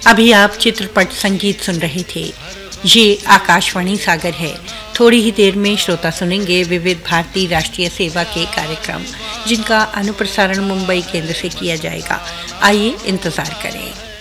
अभी आप चित्रपट संगीत सुन रहे थे। ये आकाशवाणी सागर है। थोड़ी ही देर में श्रोता सुनेंगे विविध भारती राष्ट्रीय सेवा के कार्यक्रम, जिनका अनुप्रसारण मुंबई केंद्र से किया जाएगा। आइए इंतजार करें।